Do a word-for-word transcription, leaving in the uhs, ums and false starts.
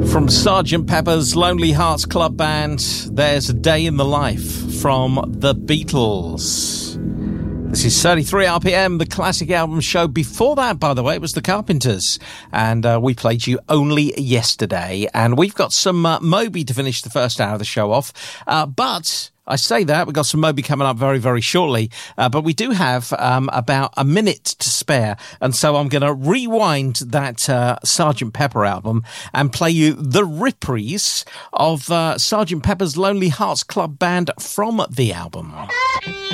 From Sergeant Pepper's Lonely Hearts Club Band, there's A Day in the Life from the Beatles. This is thirty-three R P M, the classic album show. Before that, by the way, it was the Carpenters, and uh, we played you Only Yesterday. And we've got some uh, Moby to finish the first hour of the show off. Uh, but I say that, we've got some Moby coming up very, very shortly. Uh, but we do have um, about a minute to spare. And so I'm going to rewind that uh, Sergeant Pepper album and play you the reprise of uh, Sergeant Pepper's Lonely Hearts Club Band from the album.